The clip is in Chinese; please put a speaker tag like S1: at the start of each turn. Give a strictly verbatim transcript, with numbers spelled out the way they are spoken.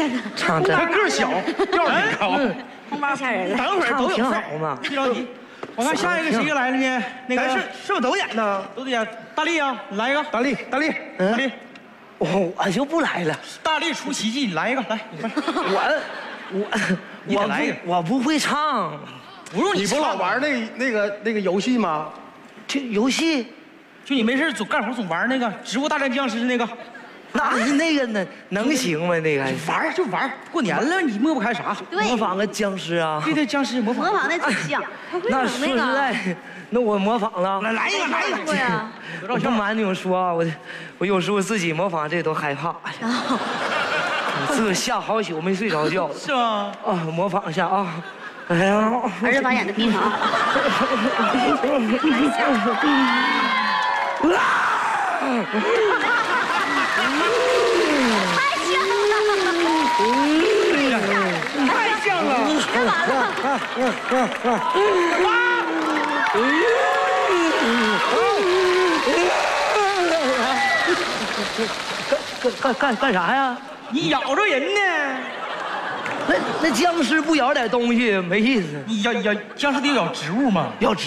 S1: 唱真
S2: 他个儿小，调挺高，
S3: 他妈吓人了。
S2: 等会儿都有
S1: 挺
S2: 事
S1: 好嘛。
S2: 别着急，我看下一个谁来了呢？那个
S4: 咱是是不是都演呢？
S2: 都得演大力啊，你来一个。
S4: 大力，大力，
S2: 大力，
S1: 我我就不来了，
S2: 大力出奇迹，你来一个，来，你快。
S1: 我我我
S2: 你得来一个
S1: 不我不会唱，
S2: 不用
S4: 你不
S2: 唱
S4: 老玩那那个那个游戏吗？
S1: 这游戏
S2: 就你没事总干活总玩那个《植物大战僵尸》那个，
S1: 那那个能能行吗？那个
S2: 玩就玩，过年了你抹不开啥？
S3: 对，
S1: 模仿个僵尸啊？
S2: 对对，僵尸模仿。
S3: 模仿那挺像。
S1: 那说实在，那我模仿了。
S2: 来来一个，来一个。
S3: 呀。
S1: 我不瞒你们说啊，我我有时候自己模仿这都害怕，自个吓好久没睡着觉。
S2: 是吗？
S1: 啊，模仿一下啊！哎呀，
S3: 儿子把演的比好。
S2: 太像了！
S3: 干嘛了？
S1: 干干干干啥呀？
S2: 你咬着人呢？
S1: 那那僵尸不咬点东西没意思，
S2: 你咬咬僵尸得咬植物吗？
S1: 要植